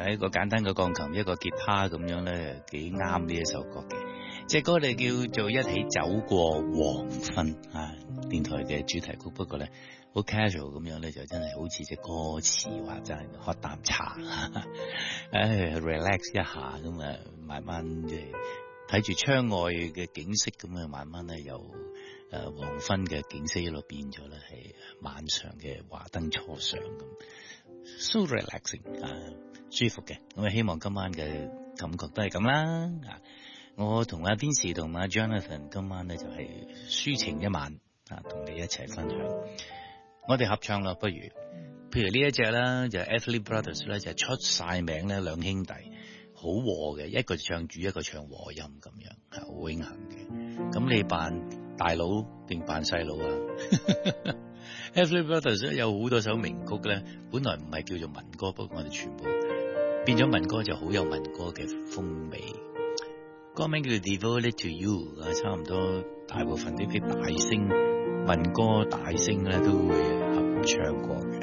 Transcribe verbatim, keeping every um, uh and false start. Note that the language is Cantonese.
係一個簡單嘅鋼琴，一個吉他咁樣咧，幾啱呢一首歌嘅。隻歌咧叫做《一起走過黃昏》啊，電台嘅主題曲。不過咧好 casual 咁樣咧，就真係好似隻歌詞話齋喝啖茶，唉 relax 一下咁啊，慢慢即係睇住窗外嘅景色咁啊，慢慢咧由誒黃昏嘅景色一路變咗咧係晚上嘅華燈初上咁 ，so relaxing 啊，舒服嘅。咁啊，希望今晚嘅感覺都係咁啦啊！我同阿 Vincy 同阿 Jonathan 今晚咧就係抒情一晚啊，同你一齊分享。我哋合唱啦，不如，譬如呢一隻啦，就係 Everly Brothers 咧，就係出晒名咧，兩兄弟好和嘅，一個唱主，一個唱和音咁樣，係好永恆嘅。咁你扮大佬定扮細佬啊？Everly Brothers 咧有好多首名曲咧，本來唔係叫做民歌，不過我哋全部變咗民歌，就好有民歌嘅風味。歌名叫做 Devoted to You 啊，差唔多大部分呢啲大星民歌大星咧都會合唱過嘅。